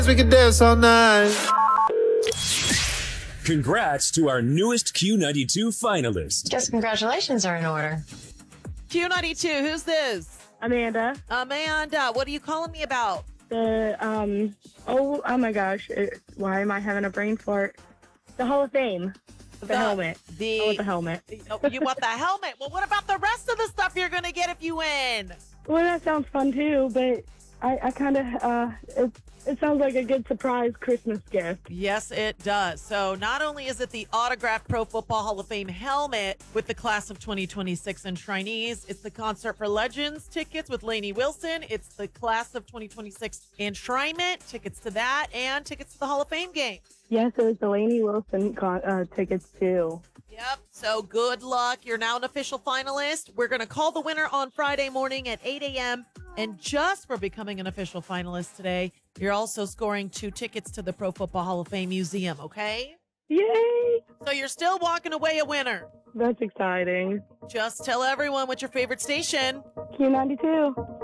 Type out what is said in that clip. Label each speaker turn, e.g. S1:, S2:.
S1: We can dance all night.
S2: Congrats to our newest Q92 finalist.
S3: Guess congratulations are in order.
S4: Q92, who's this?
S5: Amanda.
S4: Amanda, what are you calling me about?
S5: Oh my gosh. Why am I having a brain fart? The Hall of Fame. The helmet. I want the helmet.
S4: You want the helmet? Well, what about the rest of the stuff you're going to get if you win?
S5: Well, that sounds fun too, but I kind of, it sounds like a good surprise Christmas gift.
S4: Yes, it does. So not only is it the autographed Pro Football Hall of Fame helmet with the class of 2026 enshrinees, it's the Concert for Legends tickets with Lainey Wilson. It's the class of 2026 enshrinement, tickets to that, and tickets to the Hall of Fame game.
S5: Yes, it was the Lainey Wilson tickets too.
S4: Yep. So good luck. You're now an official finalist. We're going to call the winner on Friday morning at 8 a.m. And just for becoming an official finalist today, you're also scoring 2 tickets to the Pro Football Hall of Fame Museum, okay?
S5: Yay!
S4: So you're still walking away a winner.
S5: That's exciting.
S4: Just tell everyone what's your favorite station.
S5: Q92.